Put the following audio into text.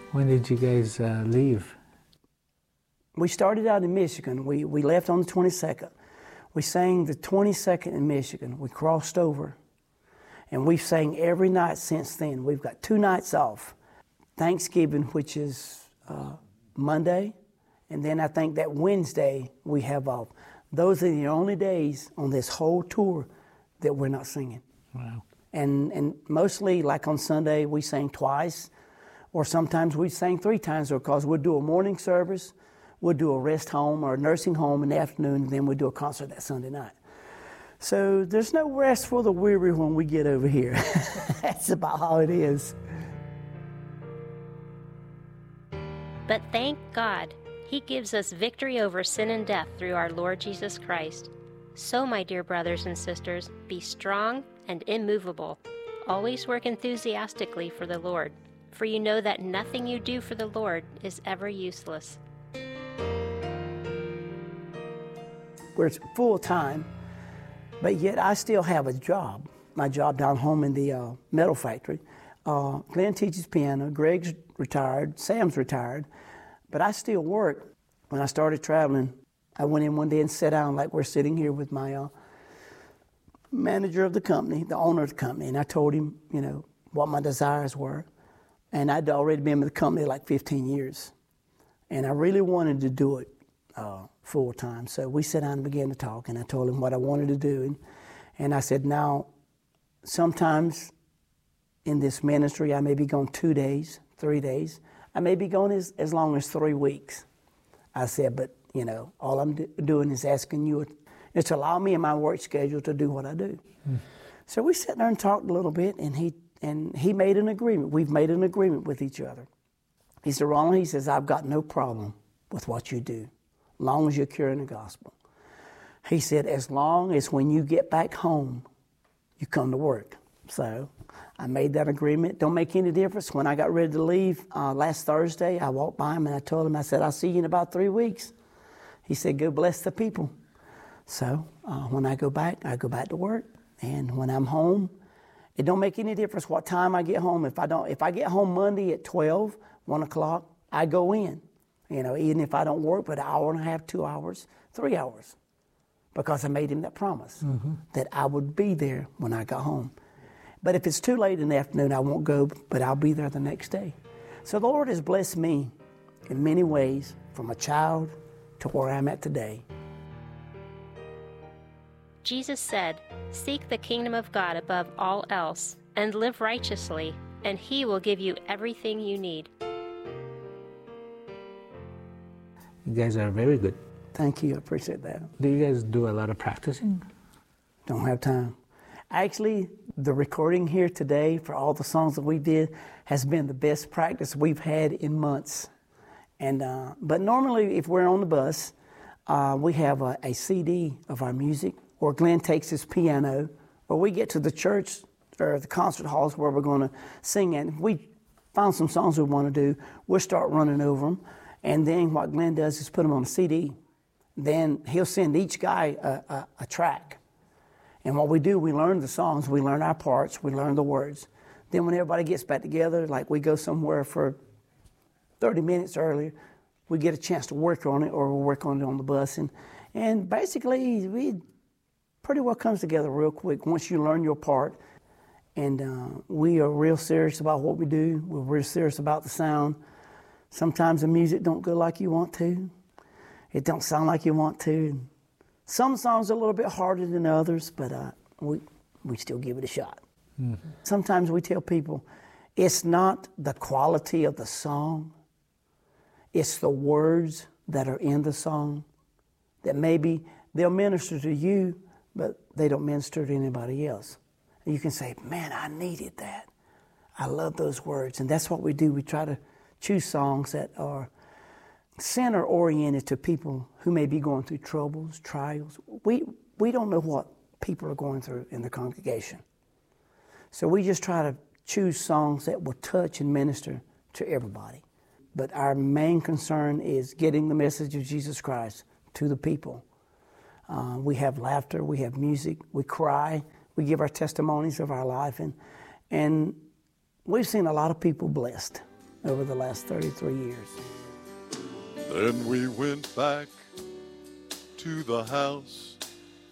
When did you guys leave? We started out in Michigan. We left on the 22nd. We sang the 22nd in Michigan. We crossed over. And we've sang every night since then. We've got 2 nights off. Thanksgiving, which is Monday, and then I think that Wednesday we have off. Those are the only days on this whole tour that we're not singing. Wow. And mostly, like on Sunday, we sang twice, or sometimes we sang 3 times, because we'll do a morning service, we'll do a rest home or a nursing home in the afternoon, and then we'll do a concert that Sunday night. So there's no rest for the weary when we get over here. That's about how it is. But thank God, He gives us victory over sin and death through our Lord Jesus Christ. So, my dear brothers and sisters, be strong and immovable. Always work enthusiastically for the Lord, for you know that nothing you do for the Lord is ever useless. We're full time, but yet I still have a job. My job down home in the metal factory. Glenn teaches piano, Greg's retired, Sam's retired, but I still work. When I started traveling, I went in one day and sat down like we're sitting here with my manager of the company, the owner of the company, and I told him, what my desires were. And I'd already been with the company like 15 years. And I really wanted to do it full time. So we sat down and began to talk, and I told him what I wanted to do. And I said, now, sometimes in this ministry, I may be gone 2 days, 3 days. I may be gone as long as 3 weeks. I said, but, all I'm doing is asking you is to allow me in my work schedule to do what I do. So we sat there and talked a little bit, and he made an agreement. We've made an agreement with each other. He said, Ronald, he says, I've got no problem with what you do, as long as you're carrying the gospel. He said, as long as when you get back home, you come to work. So I made that agreement. Don't make any difference. When I got ready to leave last Thursday, I walked by him and I told him, I said, I'll see you in about 3 weeks. He said, go bless the people. So when I go back to work. And when I'm home, it don't make any difference what time I get home. If I get home Monday at 12, 1 o'clock, I go in. Even if I don't work but an hour and a half, 2 hours, 3 hours. Because I made him that promise that I would be there when I got home. But if it's too late in the afternoon, I won't go, but I'll be there the next day. So the Lord has blessed me in many ways, from a child to where I'm at today. Jesus said, seek the kingdom of God above all else, and live righteously, and He will give you everything you need. You guys are very good. Thank you, I appreciate that. Do you guys do a lot of practicing? Don't have time. Actually, the recording here today for all the songs that we did has been the best practice we've had in months. And but normally, if we're on the bus, we have a CD of our music, or Glenn takes his piano, or we get to the church or the concert halls where we're going to sing. And if we found some songs we want to do, we'll start running over them. And then what Glenn does is put them on a CD. Then he'll send each guy a track. And what we do, we learn the songs, we learn our parts, we learn the words. Then when everybody gets back together, like we go somewhere for 30 minutes earlier, we get a chance to work on it, or we'll work on it on the bus. And basically, we pretty well comes together real quick once you learn your part. And we are real serious about what we do. We're real serious about the sound. Sometimes the music don't go like you want to. It don't sound like you want to. Some songs are a little bit harder than others, but we still give it a shot. Mm-hmm. Sometimes we tell people, it's not the quality of the song, it's the words that are in the song that maybe they'll minister to you, but they don't minister to anybody else. And you can say, man, I needed that. I love those words. And that's what we do. We try to choose songs that are center-oriented to people who may be going through troubles, trials. We don't know what people are going through in the congregation. So we just try to choose songs that will touch and minister to everybody. But our main concern is getting the message of Jesus Christ to the people. We have laughter, we have music, we cry, we give our testimonies of our life, and we've seen a lot of people blessed. over the last 33 years. Then we went back to the house